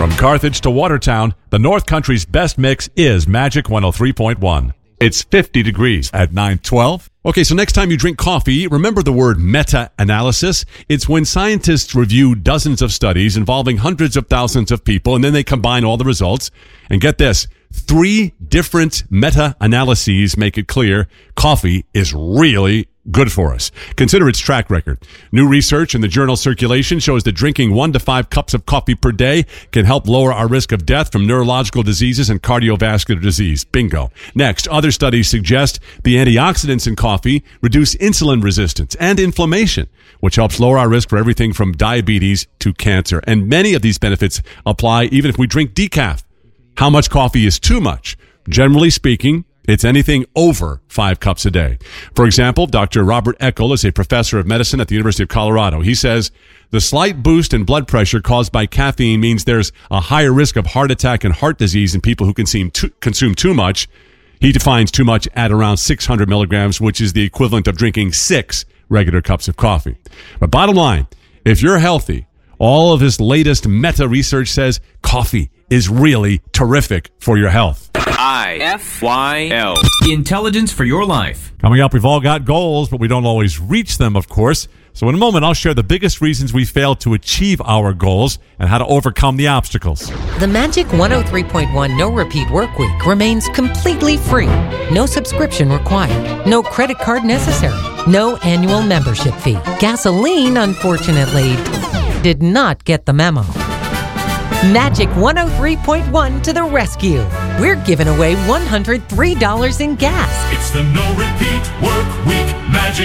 From Carthage to Watertown, the North Country's best mix is Magic 103.1. It's 50 degrees at 9:12. Okay, so next time you drink coffee, remember the word meta-analysis. It's when scientists review dozens of studies involving hundreds of thousands of people, and then they combine all the results. And get this, 3 different meta-analyses make it clear coffee is really good for us. Consider its track record. New research in the journal Circulation shows that drinking 1 to 5 cups of coffee per day can help lower our risk of death from neurological diseases and cardiovascular disease. Bingo. Next, other studies suggest the antioxidants in coffee reduce insulin resistance and inflammation, which helps lower our risk for everything from diabetes to cancer. And many of these benefits apply even if we drink decaf. How much coffee is too much? Generally speaking, it's anything over 5 cups a day. For example, Dr. Robert Eckel is a professor of medicine at the University of Colorado. He says the slight boost in blood pressure caused by caffeine means there's a higher risk of heart attack and heart disease in people who consume too much. He defines too much at around 600 milligrams, which is the equivalent of drinking 6 regular cups of coffee. But bottom line, if you're healthy, all of this latest meta research says coffee is really terrific for your health. IFYL. Intelligence for your life. Coming up, we've all got goals, but we don't always reach them, of course. So in a moment, I'll share the biggest reasons we fail to achieve our goals and how to overcome the obstacles. The Magic 103.1 No Repeat Work Week remains completely free. No subscription required. No credit card necessary. No annual membership fee. Gasoline, unfortunately, did not get the memo. Magic 103.1 to the rescue. We're giving away $103 in gas. It's the No Repeat Work Week, Magic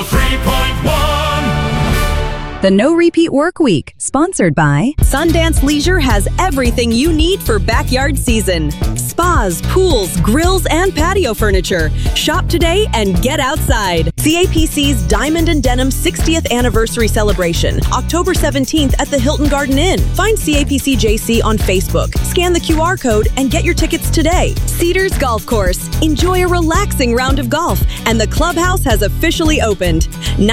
103.1. The No Repeat Work Week, sponsored by Sundance Leisure has everything you need for backyard season. Spas, pools, grills, and patio furniture. Shop today and get outside. CAPC's Diamond and Denim 60th Anniversary Celebration, October 17th at the Hilton Garden Inn. Find CAPC JC on Facebook. Scan the QR code and get your tickets today. Cedars Golf Course. Enjoy a relaxing round of golf. And the clubhouse has officially opened.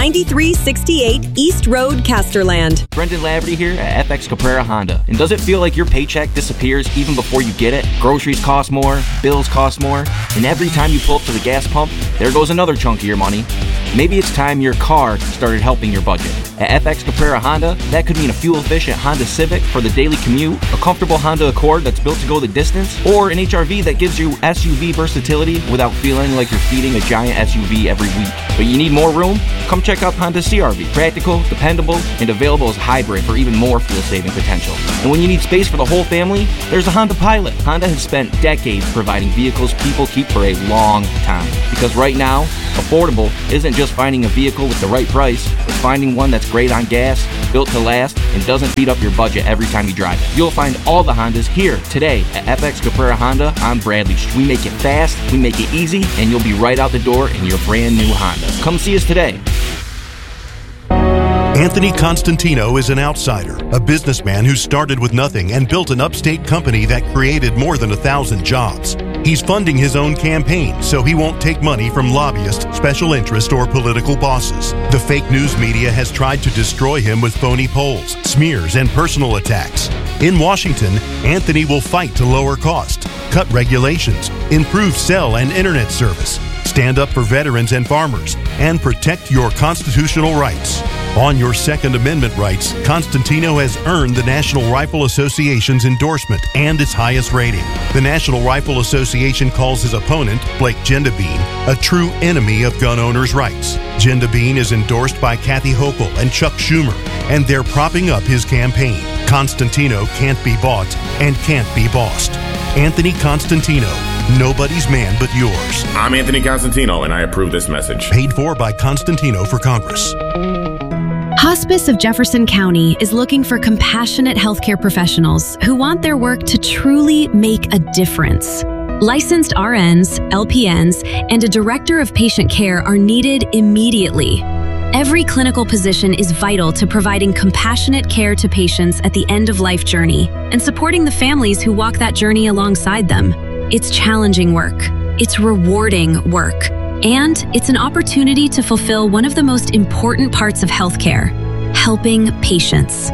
9368 East Road, Casterland. Brendan Laverty here at FX Caprera Honda. And does it feel like your paycheck disappears even before you get it? Groceries cost more, bills cost more, and every time you pull up to the gas pump, there goes another chunk of your money. Maybe it's time your car started helping your budget. At FX Caprera Honda, that could mean a fuel-efficient Honda Civic for the daily commute, a comfortable Honda Accord that's built to go the distance, or an HRV that gives you SUV versatility without feeling like you're feeding a giant SUV every week. But you need more room? Come check out Honda CRV. Practical, dependable, and available as hybrid for even more fuel-saving potential. And when you need space for the whole family, there's a Honda Pilot. Honda has spent decades providing vehicles people keep for a long time. Because right now, affordable isn't just finding a vehicle with the right price, it's finding one that's great on gas, built to last, and doesn't beat up your budget every time you drive it. You'll find all the Hondas here today at FX Caprera Honda on Bradley Street. We make it fast, we make it easy, and you'll be right out the door in your brand new Honda. Come see us today. Anthony Constantino is an outsider, a businessman who started with nothing and built an upstate company that created more than 1,000 jobs. He's funding his own campaign so he won't take money from lobbyists, special interest, or political bosses. The fake news media has tried to destroy him with phony polls, smears, and personal attacks. In Washington, Anthony will fight to lower costs, cut regulations, improve cell and internet service, stand up for veterans and farmers, and protect your constitutional rights. On your Second Amendment rights, Constantino has earned the National Rifle Association's endorsement and its highest rating. The National Rifle Association calls his opponent, Blake Gendabine, a true enemy of gun owners' rights. Gendabine is endorsed by Kathy Hochul and Chuck Schumer, and they're propping up his campaign. Constantino can't be bought and can't be bossed. Anthony Constantino, nobody's man but yours. I'm Anthony Constantino, and I approve this message. Paid for by Constantino for Congress. Hospice of Jefferson County is looking for compassionate healthcare professionals who want their work to truly make a difference. Licensed RNs, LPNs, and a director of patient care are needed immediately. Every clinical position is vital to providing compassionate care to patients at the end of life journey and supporting the families who walk that journey alongside them. It's challenging work. It's rewarding work. And it's an opportunity to fulfill one of the most important parts of healthcare, helping patients.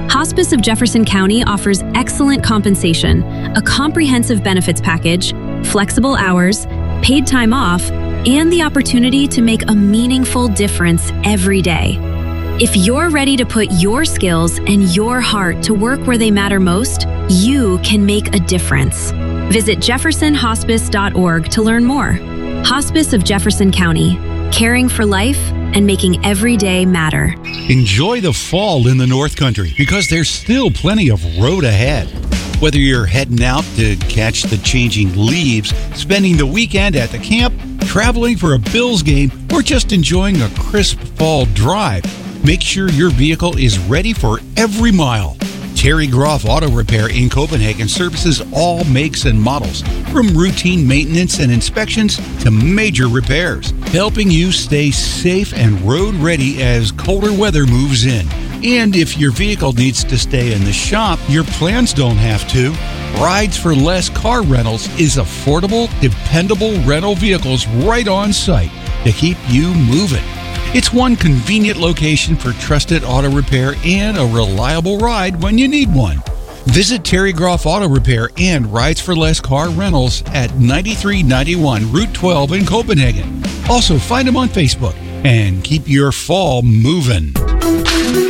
Hospice of Jefferson County offers excellent compensation, a comprehensive benefits package, flexible hours, paid time off, and the opportunity to make a meaningful difference every day. If you're ready to put your skills and your heart to work where they matter most, you can make a difference. Visit jeffersonhospice.org to learn more. Hospice of Jefferson County, caring for life and making every day matter. Enjoy the fall in the North Country because there's still plenty of road ahead. Whether you're heading out to catch the changing leaves, spending the weekend at the camp, traveling for a Bills game, or just enjoying a crisp fall drive, make sure your vehicle is ready for every mile. Terry Groff Auto Repair in Copenhagen services all makes and models, from routine maintenance and inspections to major repairs, helping you stay safe and road ready as colder weather moves in. And if your vehicle needs to stay in the shop, your plans don't have to. Rides for Less Car Rentals is affordable, dependable rental vehicles right on site to keep you moving. It's one convenient location for trusted auto repair and a reliable ride when you need one. Visit Terry Groff Auto Repair and Rides for Less Car Rentals at 9391 Route 12 in Copenhagen. Also, find them on Facebook and keep your fall moving.